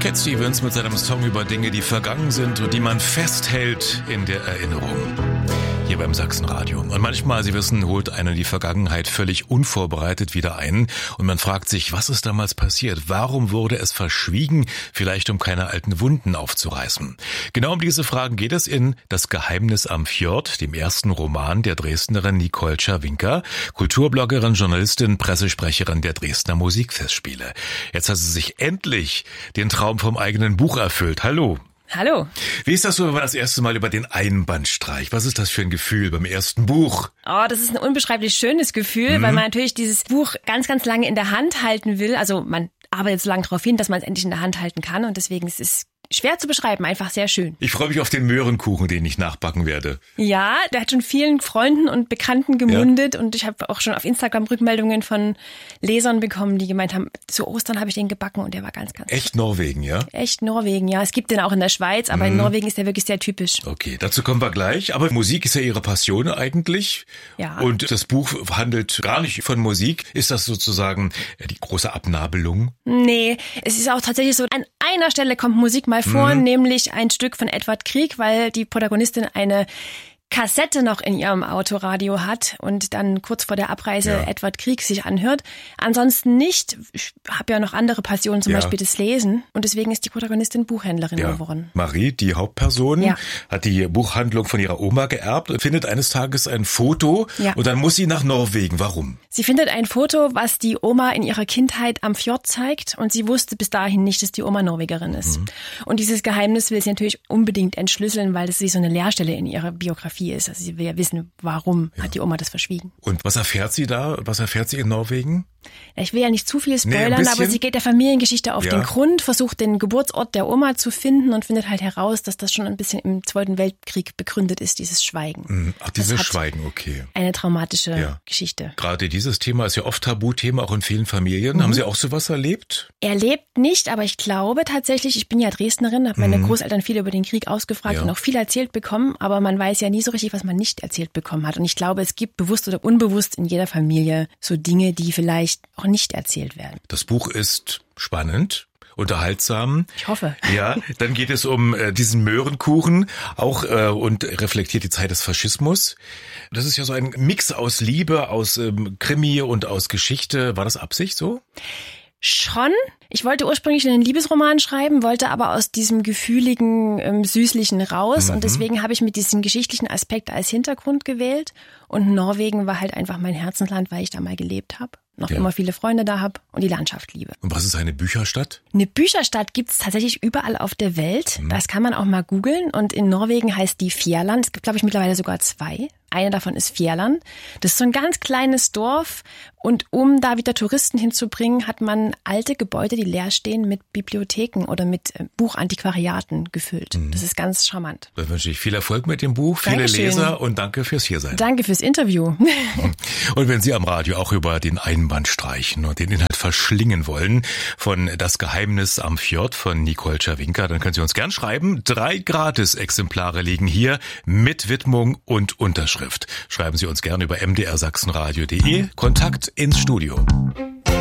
Cat Stevens mit seinem Song über Dinge, die vergangen sind und die man festhält in der Erinnerung. Hier beim Sachsenradio. Und manchmal, Sie wissen, holt einen die Vergangenheit völlig unvorbereitet wieder ein. Und man fragt sich, was ist damals passiert? Warum wurde es verschwiegen? Vielleicht um keine alten Wunden aufzureißen. Genau um diese Fragen geht es in Das Geheimnis am Fjord, dem ersten Roman der Dresdnerin Nicole Czerwinka, Kulturbloggerin, Journalistin, Pressesprecherin der Dresdner Musikfestspiele. Jetzt hat sie sich endlich den Traum vom eigenen Buch erfüllt. Hallo. Hallo. Wie ist das so, wenn man das erste Mal über den Einband streicht? Was ist das für ein Gefühl beim ersten Buch? Oh, das ist ein unbeschreiblich schönes Gefühl, weil man natürlich dieses Buch ganz, ganz lange in der Hand halten will. Also man arbeitet so lange darauf hin, dass man es endlich in der Hand halten kann. Und deswegen ist es schwer zu beschreiben, einfach sehr schön. Ich freue mich auf den Möhrenkuchen, den ich nachbacken werde. Ja, der hat schon vielen Freunden und Bekannten gemundet. Ja. Und ich habe auch schon auf Instagram Rückmeldungen von Lesern bekommen, die gemeint haben, zu Ostern habe ich den gebacken und der war ganz, ganz Echt Norwegen, ja? Echt Norwegen, ja. Es gibt den auch in der Schweiz, aber in Norwegen ist der wirklich sehr typisch. Okay, dazu kommen wir gleich. Aber Musik ist ja Ihre Passion eigentlich. Ja. Und das Buch handelt gar nicht von Musik. Ist das sozusagen die große Abnabelung? Nee, es ist auch tatsächlich so, an einer Stelle kommt Musik mal vor, nämlich ein Stück von Edvard Grieg, weil die Protagonistin eine Kassette noch in ihrem Autoradio hat und dann kurz vor der Abreise Edvard Grieg sich anhört. Ansonsten nicht. Ich habe ja noch andere Passionen, zum Beispiel das Lesen. Und deswegen ist die Protagonistin Buchhändlerin geworden. Marie, die Hauptperson, hat die Buchhandlung von ihrer Oma geerbt und findet eines Tages ein Foto und dann muss sie nach Norwegen. Warum? Sie findet ein Foto, was die Oma in ihrer Kindheit am Fjord zeigt und sie wusste bis dahin nicht, dass die Oma Norwegerin ist. Und dieses Geheimnis will sie natürlich unbedingt entschlüsseln, weil das wie so eine Leerstelle in ihrer Biografie ist. Also sie will ja wissen, warum hat die Oma das verschwiegen. Und was erfährt sie da? Was erfährt sie in Norwegen? Ich will ja nicht zu viel spoilern, aber sie geht der Familiengeschichte auf den Grund, versucht den Geburtsort der Oma zu finden und findet halt heraus, dass das schon ein bisschen im Zweiten Weltkrieg begründet ist, dieses Schweigen. Ach, dieses Schweigen, okay. Eine traumatische Geschichte. Gerade dieses Thema ist ja oft Tabuthema, auch in vielen Familien. Haben Sie auch sowas erlebt? Erlebt nicht, aber ich glaube tatsächlich, ich bin ja Dresdnerin, habe meine Großeltern viel über den Krieg ausgefragt und auch viel erzählt bekommen, aber man weiß ja nie so richtig, was man nicht erzählt bekommen hat. Und ich glaube, es gibt bewusst oder unbewusst in jeder Familie so Dinge, die vielleicht auch nicht erzählt werden. Das Buch ist spannend, unterhaltsam. Ich hoffe. Ja, dann geht es um diesen Möhrenkuchen auch und reflektiert die Zeit des Faschismus. Das ist ja so ein Mix aus Liebe, aus Krimi und aus Geschichte. War das Absicht so? Schon. Ich wollte ursprünglich einen Liebesroman schreiben, wollte aber aus diesem gefühligen, süßlichen raus und deswegen habe ich mit diesem geschichtlichen Aspekt als Hintergrund gewählt und Norwegen war halt einfach mein Herzensland, weil ich da mal gelebt habe, noch immer viele Freunde da habe und die Landschaft liebe. Und was ist eine Bücherstadt? Eine Bücherstadt gibt's tatsächlich überall auf der Welt. Das kann man auch mal googeln und in Norwegen heißt die Fjærland. Es gibt, glaube ich, mittlerweile sogar 2. Eine davon ist Fjærland. Das ist so ein ganz kleines Dorf und um da wieder Touristen hinzubringen, hat man alte Gebäude, die leer stehen, mit Bibliotheken oder mit Buchantiquariaten gefüllt. Das ist ganz charmant. Dann wünsche ich viel Erfolg mit dem Buch, viele Leser und danke fürs Hiersein. Danke fürs Interview. Und wenn Sie am Radio auch über den Einband streichen und den Inhalt verschlingen wollen von Das Geheimnis am Fjord von Nicole Czerwinka, dann können Sie uns gern schreiben. 3 Gratis-Exemplare liegen hier mit Widmung und Unterschrift. Schreiben Sie uns gerne über mdrsachsenradio.de. Kontakt ins Studio.